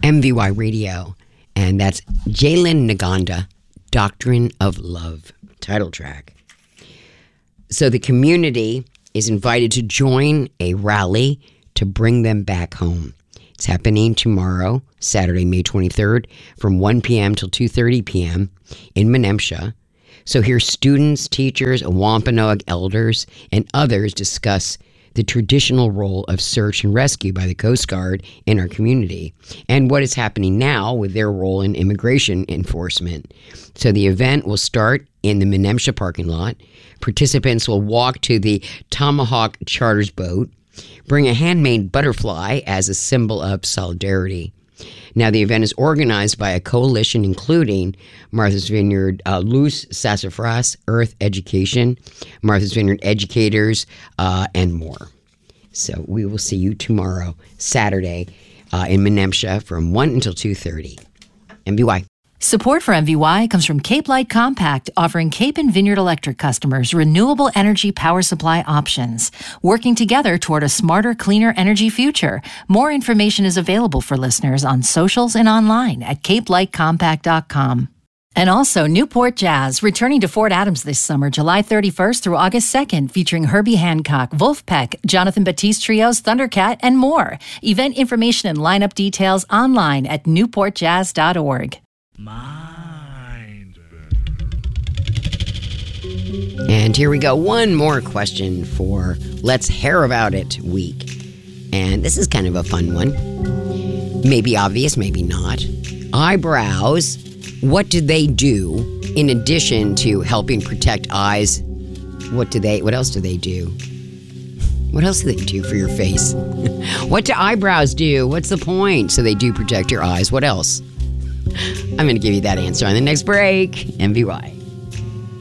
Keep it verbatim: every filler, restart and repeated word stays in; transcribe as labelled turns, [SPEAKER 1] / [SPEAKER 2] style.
[SPEAKER 1] M V Y Radio. And that's Jalen Naganda, Doctrine of Love, title track. So the community is invited to join a rally to bring them back home. It's happening tomorrow, Saturday, May twenty-third, from one p.m. till two thirty p.m. in Menemsha. So here students, teachers, Wampanoag elders, and others discuss the traditional role of search and rescue by the Coast Guard in our community and what is happening now with their role in immigration enforcement. So the event will start in the Menemsha parking lot. Participants will walk to the Tomahawk Charters boat, bring a handmade butterfly as a symbol of solidarity. Now, the event is organized by a coalition including Martha's Vineyard uh, Luz Sassafras, Earth Education, Martha's Vineyard Educators, uh, and more. So we will see you tomorrow, Saturday, uh, in Menemsha from one until two thirty. M V Y.
[SPEAKER 2] Support for M V Y comes from Cape Light Compact, offering Cape and Vineyard Electric customers renewable energy power supply options, working together toward a smarter, cleaner energy future. More information is available for listeners on socials and online at cape light compact dot com. And also Newport Jazz, returning to Fort Adams this summer, July thirty-first through August second, featuring Herbie Hancock, Wolfpack, Jonathan Batiste Trios, Thundercat, and more. Event information and lineup details online at newport jazz dot org.
[SPEAKER 3] Mind.
[SPEAKER 1] And here we go. One more question for Let's Hair About It week. And this is kind of a fun one. Maybe obvious, maybe not. Eyebrows, what do they do in addition to helping protect eyes? What do they, what else do they do? What else do they do for your face? What do eyebrows do? What's the point? So they do protect your eyes. What else? I'm going to give you that answer on the next break. M V Y.